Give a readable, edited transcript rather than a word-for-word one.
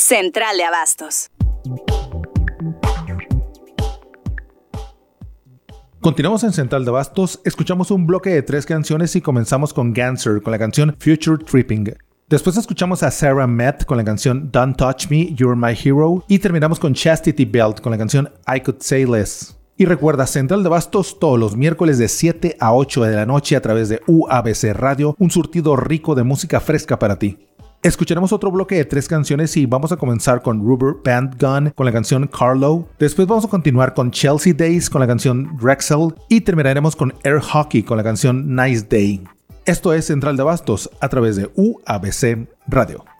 Central de Abastos. Continuamos en Central de Abastos, escuchamos un bloque de 3 canciones y comenzamos con Ganser con la canción Future Tripping. Después escuchamos a Sarah Met con la canción Don't Touch Me, You're My Hero y terminamos con Chastity Belt con la canción I Could Say Less. Y recuerda, Central de Abastos todos los miércoles de 7 a 8 de la noche a través de UABC Radio, un surtido rico de música fresca para ti. Escucharemos otro bloque de 3 canciones y vamos a comenzar con Rubber Band Gun con la canción Carlo. Después vamos a continuar con Chelsea Days con la canción Drexel y terminaremos con Air Hockey con la canción Nice Day. Esto es Central de Abastos a través de UABC Radio.